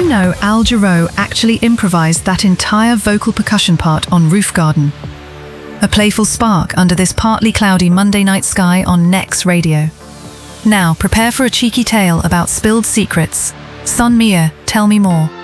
know Al Jarreau actually improvised that entire vocal percussion part on Roof Garden? A playful spark under this partly cloudy Monday night sky on Nex Radio. Now prepare for a cheeky tale about spilled secrets. Son Mia, tell me more.